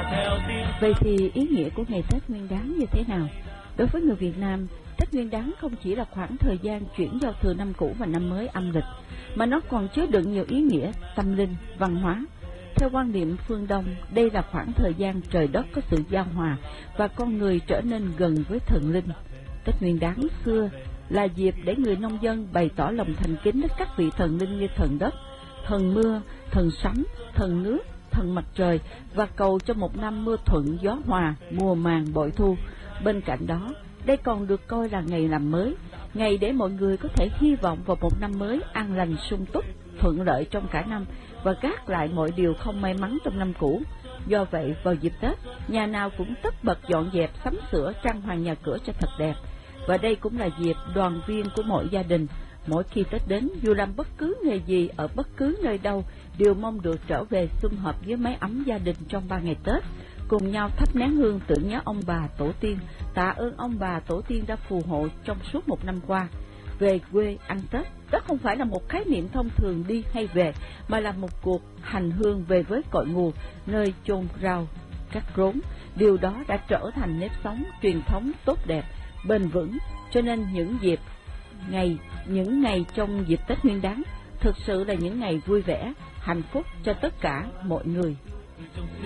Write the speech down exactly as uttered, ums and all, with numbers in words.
Vậy thì ý nghĩa của ngày Tết Nguyên Đán như thế nào? Đối với người Việt Nam, Tết Nguyên Đán không chỉ là khoảng thời gian chuyển giao thừa năm cũ và năm mới âm lịch, mà nó còn chứa đựng nhiều ý nghĩa tâm linh, văn hóa. Theo quan niệm phương Đông, đây là khoảng thời gian trời đất có sự giao hòa và con người trở nên gần với thần linh. Tết Nguyên Đán xưa là dịp để người nông dân bày tỏ lòng thành kính đến các vị thần linh như thần đất, thần mưa, thần sấm, thần nước, thần mặt trời và cầu cho một năm mưa thuận gió hòa, mùa màng bội thu. Bên cạnh đó, đây còn được coi là ngày làm mới, ngày để mọi người có thể hy vọng vào một năm mới an lành sung túc, thuận lợi trong cả năm và gác lại mọi điều không may mắn trong năm cũ. Do vậy, vào dịp Tết, nhà nào cũng tất bật dọn dẹp, sắm sửa, trang hoàng nhà cửa cho thật đẹp. Và đây cũng là dịp đoàn viên của mọi gia đình. Mỗi khi Tết đến, dù làm bất cứ nghề gì ở bất cứ nơi đâu, đều mong được trở về sum họp với mái ấm gia đình trong ba ngày Tết, cùng nhau thắp nén hương tưởng nhớ ông bà tổ tiên, tạ ơn ông bà tổ tiên đã phù hộ trong suốt một năm qua. Về quê ăn Tết, đó không phải là một khái niệm thông thường đi hay về, mà là một cuộc hành hương về với cội nguồn, nơi chôn rau, cắt rốn. Điều đó đã trở thành nếp sống truyền thống tốt đẹp, bền vững. Cho nên những dịp ngày, những ngày trong dịp Tết Nguyên Đán thực sự là những ngày vui vẻ, hạnh phúc cho tất cả mọi người.